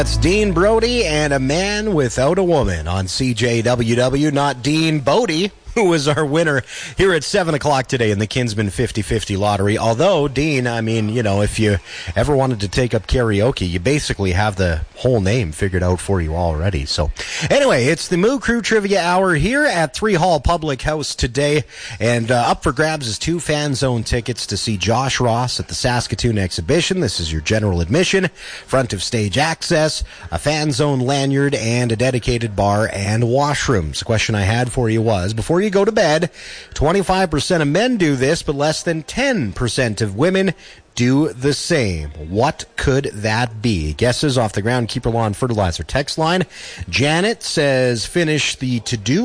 That's Dean Brody and A Man Without a Woman on CJWW, not Dean Bodie, who was our winner here at 7 o'clock today in the Kinsman 50-50 lottery. Although, Dean, I mean, you know, if you ever wanted to take up karaoke, you basically have the whole name figured out for you already. So, anyway, it's the Moo Crew Trivia Hour here at 3 Hall Public House today. And up for grabs is 2 Fan Zone tickets to see Josh Ross at the Saskatoon Exhibition. This is your general admission, front of stage access, a Fan Zone lanyard, and a dedicated bar and washrooms. The question I had for you was, before you go to bed, 25% of men do this, but less than 10% of women do the same. What could that be? Guesses off the Groundkeeper Lawn Fertilizer text line. Janet says finish the to-do